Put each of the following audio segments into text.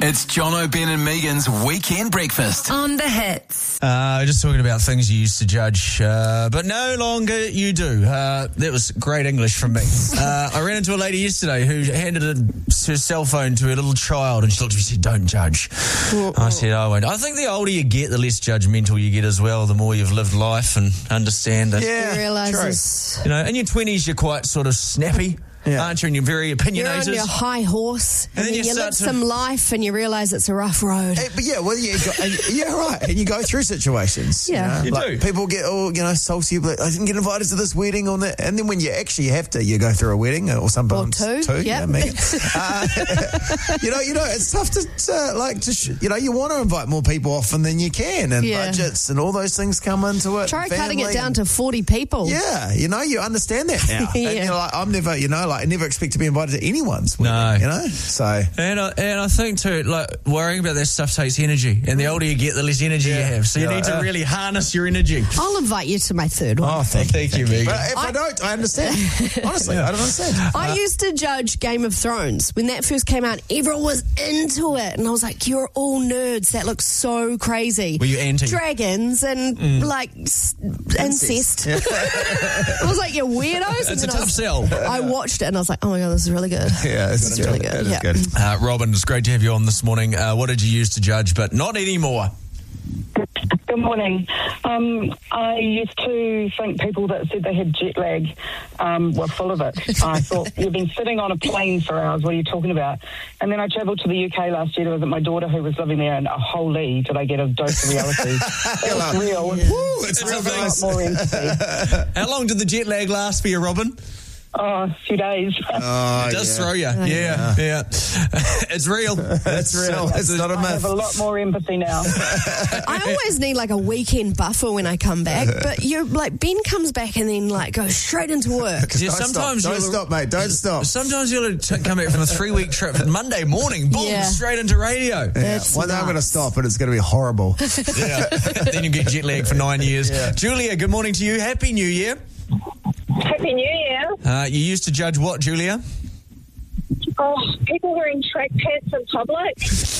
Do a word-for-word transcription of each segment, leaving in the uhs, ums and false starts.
It's John O'Ben and Megan's Weekend Breakfast. On the hits. Uh, just talking about things you used to judge, uh, but no longer you do. Uh, that was great English from me. Uh, I ran into a lady yesterday who handed a, her cell phone to her little child, and she looked at me and said, "Don't judge." I said, "I won't." I think the older you get, the less judgmental you get as well, the more you've lived life and understand it. Yeah, You realise You know, in your twenties, you're quite sort of snappy, Yeah. aren't you? And you're very you're opinionated. on your high horse, and, then then you you, start live to- some life, and you realise it's a rough road. Eh, But yeah, well, you go, and, yeah, right. And you go through situations. Yeah. know, You like do. People get all, you know, salty, like, I didn't get invited to this wedding or that. And then when you actually have to, you go through a wedding or sometimes Or two, two. yep. Yeah, Megan. uh, you know, you know, it's tough to, to like, to sh- you know, you want to invite more people often than you can, and Yeah. budgets and all those things come into it. Try cutting it family down and- to forty people. Yeah, you know, you understand that now. Yeah. And you're like, I'm never, you know, like, I never expect to be invited to anyone's wedding, No. you know? So, And I, and I think too, like, worrying about that stuff takes energy, and the older you get, the less energy you have. So you Yeah, need to uh, really harness your energy. I'll invite you to my third one. oh, thank, Thank you, Megan. But if I, don't, I understand. Honestly, I don't understand. I used to judge Game of Thrones. When that first came out, everyone was into it. And I was like, you're all nerds. That looks so crazy. Were you anti? Dragons and, like, s- incest. I was like, you're weirdos. And It's a then I tough was- sell. I watched it and I was like, oh my God, this is really good. Yeah, This is really good. That is Yeah. good. Uh, Robin, it's great to have you on this morning. Uh, what did you use to judge, but not anymore? Good morning. Um, I used to think people that said they had jet lag um, were full of it. I thought, you've been sitting on a plane for hours, what are you talking about? And then I travelled to the U K last year to visit my daughter who was living there, and oh, holy did I get a dose of reality. It was real. Woo, it's It real was a lot nice. more empathy. How long did the jet lag last for you, Robin? Oh, a few days. Oh, It does yeah. throw you. Yeah, yeah. It's real. It's real. It's not a I have myth. a lot more empathy now. I always need like a weekend buffer when I come back, but you're like, Ben comes back and then like goes straight into work. Yeah, Don't sometimes stop. Don't you'll- stop, mate. Don't stop. Sometimes you'll t- come back from a three-week trip, Monday morning, boom, Yeah. straight into radio. That's One day I'm going to nuts. stop, and it's going to be horrible. Yeah. Then you get jet lag for nine years. Yeah. Julia, good morning to you. Happy New Year. Happy New Year. Uh, you used to judge what, Julia? Oh, people wearing track pants in public.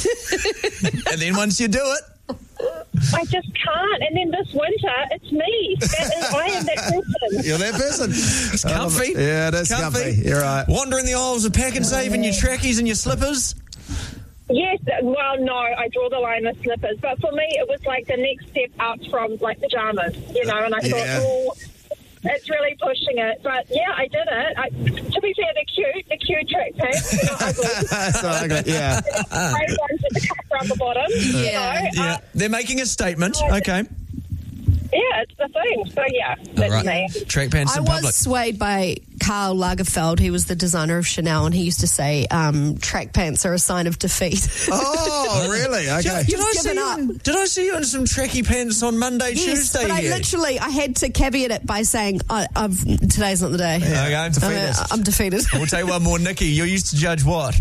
And then once you do it, I just can't. And then this winter, it's me. That is, I am that person. You're that person. it's comfy. Yeah, it is comfy. You're right. Wandering the aisles of Pack and Save in your trackies and your slippers. Yes, well, no, I draw the line with slippers. But for me, it was like the next step up from, like, pyjamas, you know, and I Yeah. thought, oh, it's really pushing it. But, yeah, I did it. I, to be fair, they're cute. They're cute track pants. They're not ugly. So I got, yeah. Great ones with the cuff around the bottom. Yeah. You know? Yeah, Uh, they're making a statement. Yeah. Okay. yeah, it's the thing. So, yeah, that's Right. me. Track pants I in was public. swayed by Karl Lagerfeld. He was the designer of Chanel, and he used to say um, track pants are a sign of defeat. Oh, really? Okay. Did I, Just see given you up. in, did I see you in some tracky pants on Monday, Yes, Tuesday? but I here? literally I had to caveat it by saying I, I've today's not the day. Okay. Uh, I'm defeated. We'll take one more. Nikki, you used to judge what?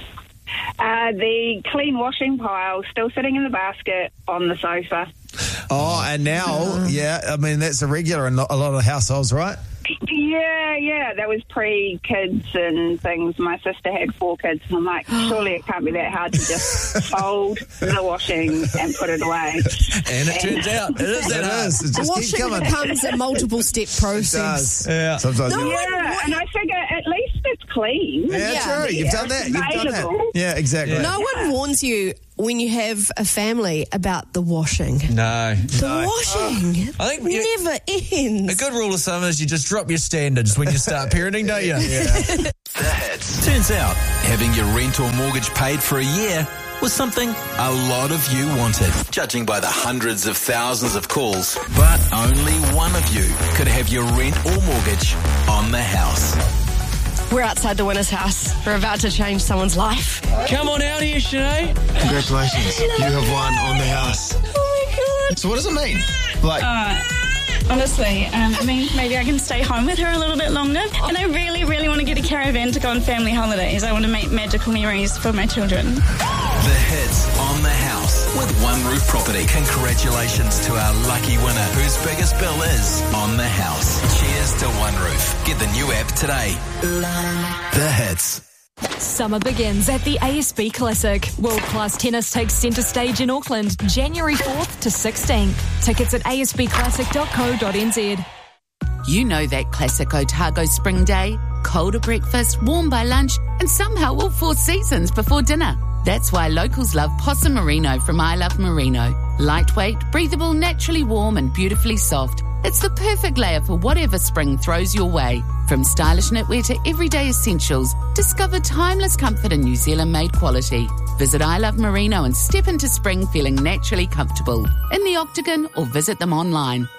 Uh, the clean washing pile still sitting in the basket on the sofa. Oh, and now, yeah, I mean, that's a regular in lo- a lot of households, right? Yeah, yeah, that was pre-kids and things. My sister had four kids, and I'm like, surely it can't be that hard to just fold the washing and put it away. And it turns out it is that It hard. is. It just keeps Washing coming. becomes a multiple step It process. does. Yeah. Sometimes. No, yeah, Yeah, and I figure at least it's clean. yeah, Yeah. true. You've done that. You've done that. Available. Yeah, exactly. No one warns you when you have a family about the washing. No. The washing I think you- never ends. A good rule of thumb is you just drop your standards when you start parenting, don't you? The hits. Turns out, having your rent or mortgage paid for a year was something a lot of you wanted, judging by the hundreds of thousands of calls. But only one of you could have your rent or mortgage on the house. We're outside the winner's house. We're about to change someone's life. Come on out here, Sinead. Congratulations. You have won on the house. Oh my God. So what does it mean? Like, Honestly, um, it means maybe I can stay home with her a little bit longer. And I really, really want to get a caravan to go on family holidays. I want to make magical memories for my children. The hits on the house with One Roof Property. Congratulations to our lucky winner, whose biggest bill is on the house. Cheers to One Roof. Get the new app today. The hits. Summer begins at the A S B Classic. World-class tennis takes centre stage in Auckland, January fourth to sixteenth. Tickets at a s b classic dot co dot n z. You know that classic Otago spring day? Cold at breakfast, warm by lunch, and somehow all four seasons before dinner. That's why locals love Possum Merino from I Love Merino. Lightweight, breathable, naturally warm and beautifully soft. It's the perfect layer for whatever spring throws your way. From stylish knitwear to everyday essentials, discover timeless comfort and New Zealand-made quality. Visit I Love Merino and step into spring feeling naturally comfortable. In the Octagon or visit them online.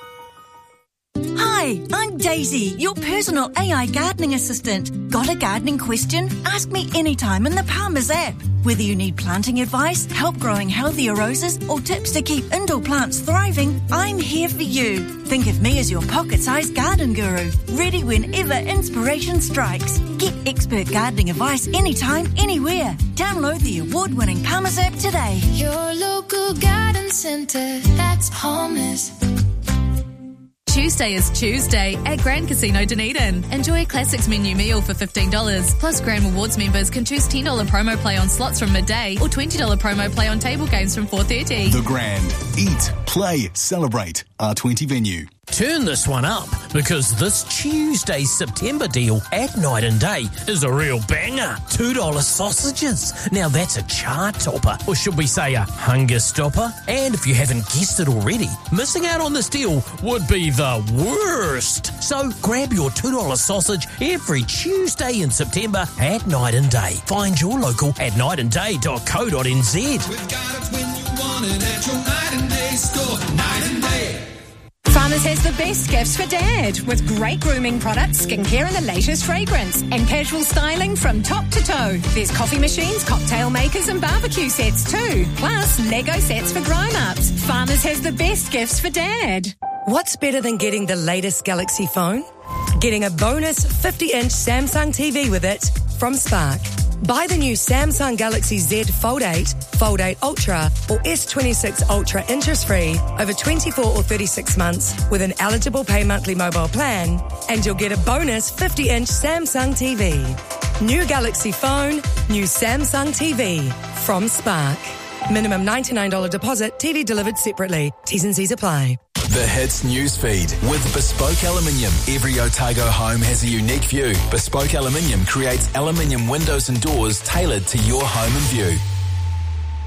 Hi, I'm Daisy, your personal A I gardening assistant. Got a gardening question? Ask me anytime in the Palmer's app. Whether you need planting advice, help growing healthier roses, or tips to keep indoor plants thriving, I'm here for you. Think of me as your pocket-sized garden guru, ready whenever inspiration strikes. Get expert gardening advice anytime, anywhere. Download the award-winning Palmer's app today. Your local garden centre, that's Palmer's. Tuesday is Tuesday at Grand Casino Dunedin. Enjoy a Classics menu meal for fifteen dollars. Plus, Grand Rewards members can choose ten dollars promo play on slots from midday or twenty dollars promo play on table games from four thirty. The Grand. Eat, play, celebrate. R twenty venue. Turn this one up, because this Tuesday's September deal at Night and Day is a real banger. two dollars sausages. Now that's a chart topper, or should we say a hunger stopper? And if you haven't guessed it already, missing out on this deal would be the worst. So grab your two dollars sausage every Tuesday in September at Night and Day. Find your local at night and day dot co dot n z. We've got it when you want it at your Night and Day store. Night and Day. Farmers has the best gifts for Dad, with great grooming products, skincare and the latest fragrance, and casual styling from top to toe. There's coffee machines, cocktail makers and barbecue sets too, plus Lego sets for grown-ups. Farmers has the best gifts for Dad. What's better than getting the latest Galaxy phone? Getting a bonus fifty-inch Samsung T V with it from Spark. Buy the new Samsung Galaxy Z Fold eight, Fold eight Ultra or S twenty-six Ultra interest-free over twenty-four or thirty-six months with an eligible pay monthly mobile plan, and you'll get a bonus fifty-inch Samsung T V. New Galaxy phone, new Samsung T V from Spark. Minimum ninety-nine dollars deposit, T V delivered separately. T's and C's apply. The Hits newsfeed with Bespoke Aluminium. Every Otago home has a unique view. Bespoke Aluminium creates aluminium windows and doors tailored to your home and view.